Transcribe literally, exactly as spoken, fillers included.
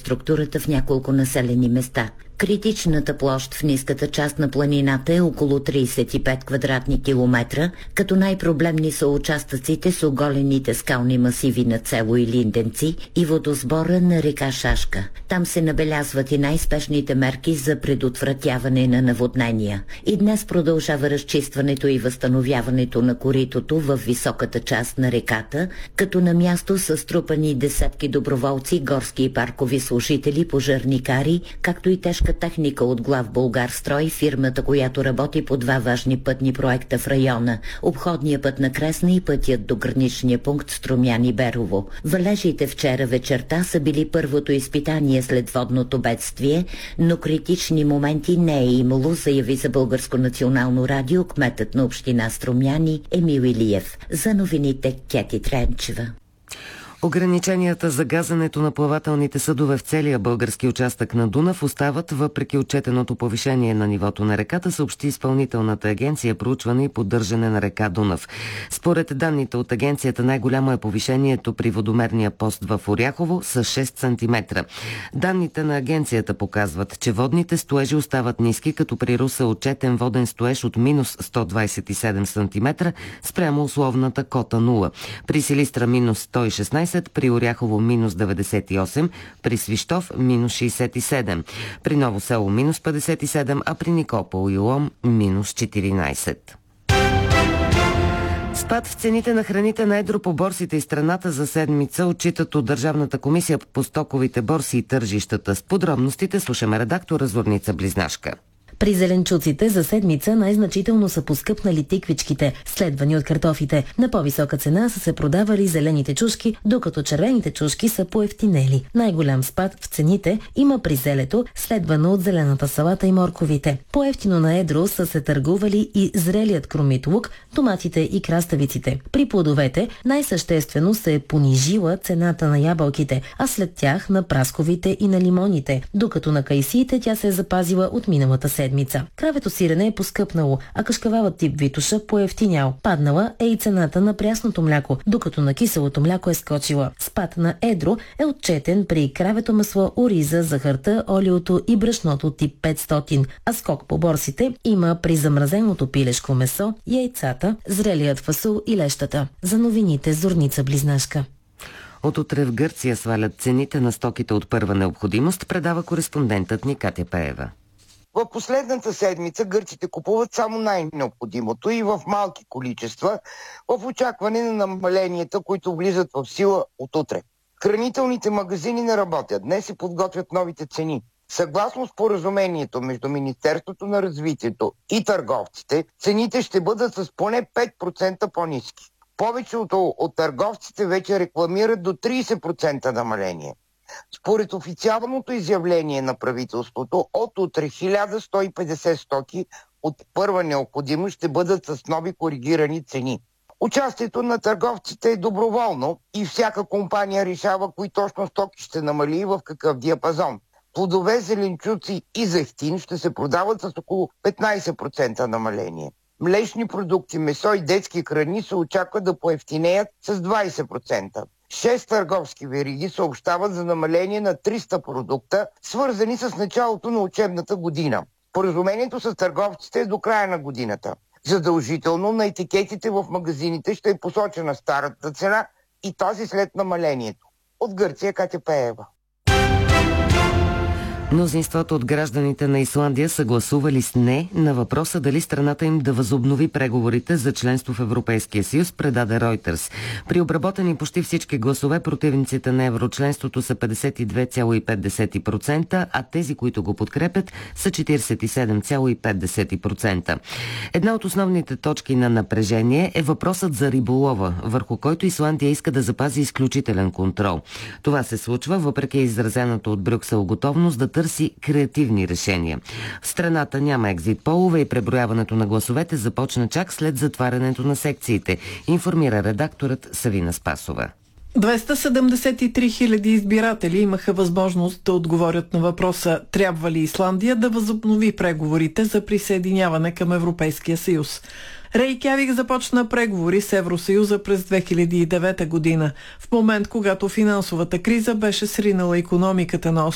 инфраструктурата в няколко населени места. Критичната площ в ниската част на планината е около тридесет и пет квадратни километра, като най-проблемни са участъците с оголените скални масиви на Цело и Линденци и водосбора на река Шашка. Там се набелязват и най-спешните мерки за предотвратяване на наводнения. И днес продължава разчистването и възстановяването на коритото в високата част на реката, като на място са струпани десетки доброволци, горски и паркови служители, пожарникари, както и тежка техника от Главболгарстрой, фирмата, която работи по два важни пътни проекта в района – обходния път на Кресна и пътят до граничния пункт Струмяни-Берово. Валежите вчера вечерта са били първото изпитание след водното бедствие, но критични моменти не е имало, заяви за Българско национално радио кметът на община Струмяни Емил Илиев. За новините Кети Тренчева. Ограниченията за газането на плавателните съдове в целия български участък на Дунав остават въпреки отчетеното повишение на нивото на реката, съобщи Изпълнителната агенция проучване и поддържане на река Дунав. Според данните от агенцията най-голямо е повишението при водомерния пост в Оряхово с шест сантиметра. Данните на агенцията показват, че водните стоежи остават ниски, като при Руса е отчетен воден стоеж от минус сто двадесет и седем сантиметра спрямо условната кота нула. При Силистра минус сто и шестнадесет, при Оряхово минус деветдесет и осем, при Свищов минус шестдесет и седем, при Ново село минус петдесет и седем, а при Никопол и Лом минус четиринадесет. Спад в цените на храните на едро по борсите и страната за седмица отчитат от Държавната комисия по стоковите борси и тържищата. С подробностите слушаме редактора Зорница Близнашка. При зеленчуците за седмица най-значително са поскъпнали тиквичките, следвани от картофите. На по-висока цена са се продавали зелените чушки, докато червените чушки са поевтинели. Най-голям спад в цените има при зелето, следвано от зелената салата и морковите. По-евтино на едро са се търгували и зрелият кромит лук, томатите и краставиците. При плодовете най-съществено се е понижила цената на ябълките, а след тях на прасковите и на лимоните, докато на кайсиите тя се е запазила от миналата седмица. Кравето сирене е поскъпнало, а кашкавалът тип витуша поевтинял. Паднала е и цената на прясното мляко, докато на киселото мляко е скочила. Спад на едро е отчетен при кравето масло, ориза, захарта, олиото и брашното тип петстотин, а скок по борсите има при замразеното пилешко месо, яйцата, зрелият фасул и лещата. За новините Зорница Близнашка. От утре в Гърция свалят цените на стоките от първа необходимост, предава кореспондентът ни Катя Пеева. В последната седмица гърците купуват само най-необходимото и в малки количества, в очакване на намаленията, които влизат в сила от утре. Хранителните магазини не работят. Днес се подготвят новите цени. Съгласно споразумението между Министерството на развитието и търговците, цените ще бъдат с поне пет процента по-ниски. Повечето от търговците вече рекламират до тридесет процента намаление. Според официалното изявление на правителството, от утре хиляда сто и петдесет стоки от първа необходимост ще бъдат с нови коригирани цени. Участието на търговците е доброволно и всяка компания решава кои точно стоки ще намали и в какъв диапазон. Плодове, зеленчуци и зехтин ще се продават с около петнадесет процента намаление. Млечни продукти, месо и детски храни се очаква да поевтинеят с двадесет процента. Шест търговски вериги съобщават за намаление на триста продукта, свързани с началото на учебната година. Споразумението с търговците е до края на годината. Задължително на етикетите в магазините ще е посочена старата цена и тази след намалението. От Гърция Катя Пеева. Мнозинството от гражданите на Исландия са гласували с не на въпроса дали страната им да възобнови преговорите за членство в Европейския съюз, предаде Reuters. При обработени почти всички гласове противниците на еврочленството са петдесет и две цяло и пет процента, а тези, които го подкрепят, са четиридесет и седем цяло и пет процента. Една от основните точки на напрежение е въпросът за риболова, върху който Исландия иска да запази изключителен контрол. Това се случва въпреки изразената от Брюксел готовност да търси креативни решения. В страната няма екзит полове и преброяването на гласовете започна чак след затварянето на секциите, информира редакторът Савина Спасова. двеста седемдесет и три хиляди избиратели имаха възможност да отговорят на въпроса: трябва ли Исландия да възобнови преговорите за присъединяване към Европейския съюз. Рейкявик започна преговори с Евросъюза през две хиляди и девета година, в момент когато финансовата криза беше сринала икономиката на